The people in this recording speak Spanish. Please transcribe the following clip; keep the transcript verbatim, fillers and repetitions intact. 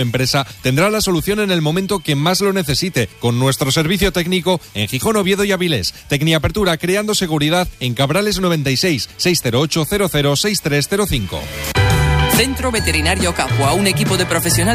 empresa tendrá la solución en el momento que más lo necesite, con nuestro servicio técnico en Gijón, Oviedo y Avilés. Tecniapertura, creando seguridad en Cabrales noventa y seis, seiscientos ocho, cero cero seis tres cero cinco. Centro Veterinario Capua, un equipo de profesionales